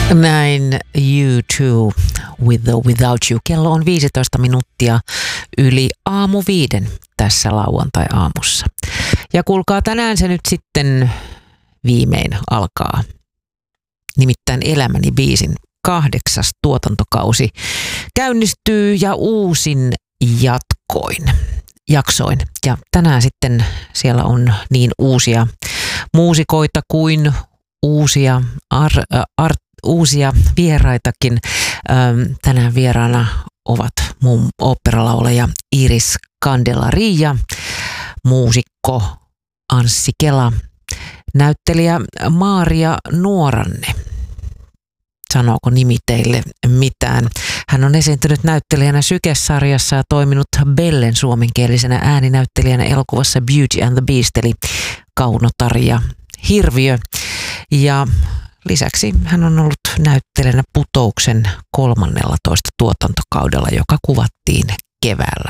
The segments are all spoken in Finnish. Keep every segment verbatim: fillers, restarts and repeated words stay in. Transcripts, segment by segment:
Näin U two with or without you. Kello on viisitoista minuuttia yli aamu viiden tässä lauantai-aamussa. Ja kuulkaa, tänään se nyt sitten viimein alkaa. Nimittäin Elämäni biisin kahdeksas tuotantokausi käynnistyy ja uusin jatkoin, jaksoin. Ja tänään sitten siellä on niin uusia muusikoita kuin uusia ar, ar, uusia vieraitakin. Tänään vieraana ovat muun oopperalaulaja Iris Candelaria, muusikko Anssi Kela, näyttelijä Maaria Nuoranne. Sanooko nimi teille mitään? Hän on esiintynyt näyttelijänä Syke-sarjassa ja toiminut Bellen suomenkielisenä ääninäyttelijänä elokuvassa Beauty and the Beast eli Kaunotar ja Hirviö. Ja lisäksi hän on ollut näyttelijänä Putouksen kolmannellatoista tuotantokaudella, joka kuvattiin keväällä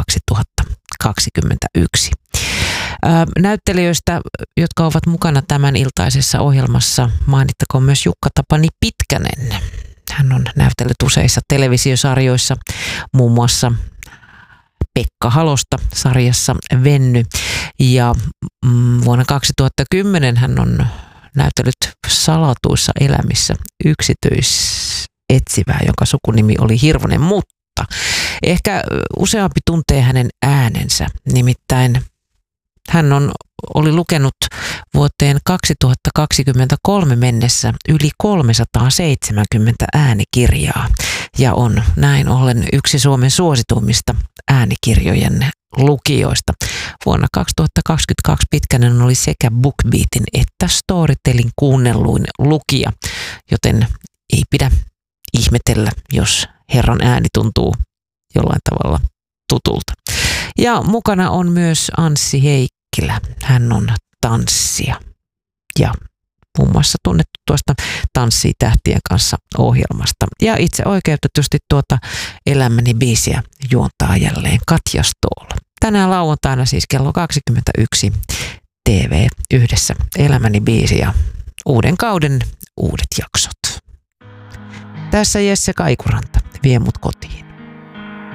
kaksituhattakaksikymmentäyksi. Näyttelijöistä, jotka ovat mukana tämän iltaisessa ohjelmassa, mainittakoon myös Jukka-Tapani Pitkänen. Hän on näytellyt useissa televisiosarjoissa, muun muassa Pekka Halosta sarjassa Venny. Ja vuonna kaksituhattakymmenen hän on näytellyt Salatuissa elämissä yksityisetsivää, jonka sukunimi oli Hirvonen, mutta ehkä useampi tuntee hänen äänensä, nimittäin hän on, oli lukenut vuoteen kaksituhattakaksikymmentäkolme mennessä yli kolmesataaseitsemänkymmentä äänikirjaa ja on näin ollen yksi Suomen suosituimmista äänikirjojen lukijoista. Vuonna kaksituhattakaksikymmentäkaksi Pitkänen oli sekä BookBeatin että Storytelin kuunnelluin lukija, joten ei pidä ihmetellä, jos herran ääni tuntuu jollain tavalla tutulta. Ja mukana on myös Anssi Heikkilä. Hän on tanssija ja muun muassa tunnettu tuosta Tanssii tähtien kanssa -ohjelmasta. Ja itse oikeutetusti tuota Elämäni biisiä juontaa jälleen Katja Stoll. Tänään lauantaina siis kello kaksikymmentäyksi T V yhdessä Elämäni biisi ja uuden kauden uudet jaksot. Tässä Jesse Kaikuranta, Vie mut kotiin.